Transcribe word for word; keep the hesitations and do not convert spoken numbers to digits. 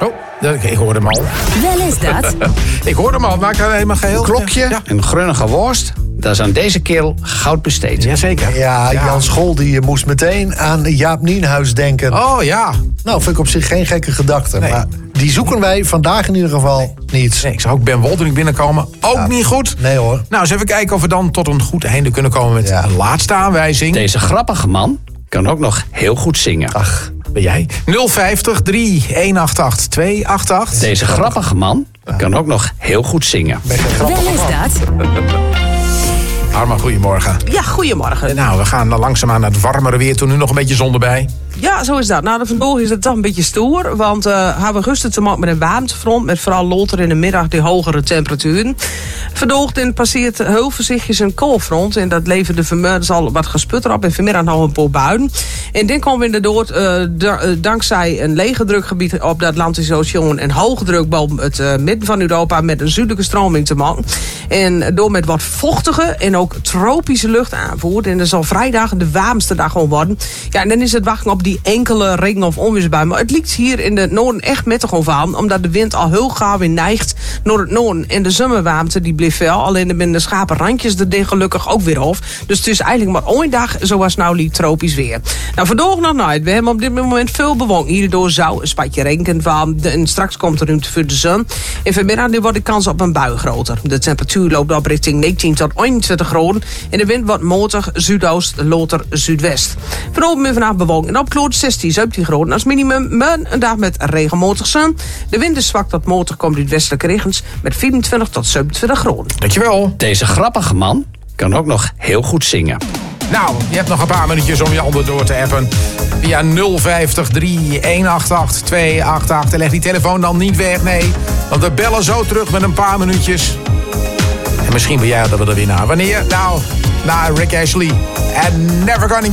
Oh, ik hoorde hem al. Wel is dat. Ik hoorde hem al, maar ik had helemaal geheel. Een klokje, Ja. een grunnige worst. Dat is aan deze kerel goud besteed. Jazeker. Ja, Jan School die moest meteen aan Jaap Nienhuis denken. Oh ja. Nou, vind ik op zich geen gekke gedachte. Nee. Maar die zoeken wij vandaag in ieder geval niet. Nee, ik zag ook Ben Woltering binnenkomen. Ook Ja. niet goed. Nee hoor. Nou, eens even kijken of we dan tot een goed einde kunnen komen met Ja. een laatste aanwijzing. Deze grappige man kan ook nog heel goed zingen. Ach, Ben jij? nul vijftig drie een acht acht twee acht acht. Deze grappige man kan ook nog heel goed zingen. Wel is dat. Harma, goedemorgen. Ja, goedemorgen. Nou, we gaan langzaamaan naar het warmere weer toe. Nu nog een beetje zon erbij. Ja, zo is dat. Nou, vandaag is het toch een beetje stoer. Want uh, Augustus te maken met een warmtefront. Met vooral later in de middag die hogere temperaturen. Vandaag passeert heel voorzichtig een koolfront. En dat levert vanmiddag al wat gesputter op. En vanmiddag nog een paar buien. En dan komen we inderdaad uh, d- uh, dankzij een lege drukgebied op de Atlantische Oceaan. En hoge druk boven het uh, midden van Europa. Met een zuidelijke stroming te maken. En door met wat vochtige en ook tropische lucht aanvoert. En dat zal vrijdag de warmste dag gewoon worden. Ja, en dan is het wachten op die enkele regen- of onweersbui. Maar het ligt hier in de noorden echt met gewoon van. Omdat de wind al heel gauw weer neigt naar het noorden. En de zomerwarmte die blijft wel. Alleen de, de schapen randjes er ding gelukkig ook weer af. Dus het is eigenlijk maar één dag zoals nou die tropisch weer. Nou, vandaag nog nooit. We hebben op dit moment veel bewolking. Hierdoor zou een spatje regenen van. De, en straks komt er ruimte voor de zon. En vanmiddag nu wordt de kans op een bui groter. De temperatuur loopt op richting negentien tot eenentwintig graden. En de wind wordt matig zuidoost, later zuidwest. Vanavond vandaag bewolking en opkloot zestien, zeventien graden als minimum. Maar een dag met regenmatig zon. De wind is zwak tot matig, komt uit westelijke regens met vierentwintig tot zevenentwintig graden. Dankjewel. Deze grappige man kan ook nog heel goed zingen. Nou, je hebt nog een paar minuutjes om je ander door te appen. Via nul vijftig drie een acht acht twee acht acht. En leg die telefoon dan niet weg, nee. Want we bellen zo terug met een paar minuutjes. En misschien ben jij dat we er weer naar. Wanneer? Nou, naar Rick Ashley. And Never Gonna